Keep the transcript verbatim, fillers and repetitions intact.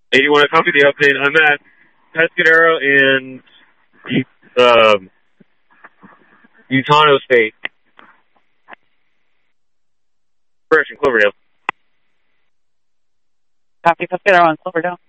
eighty-one, I copy the update. I'm at Pescadero and um, Utano State. Correction, Cloverdale. Copy Pescadero on Cloverdale.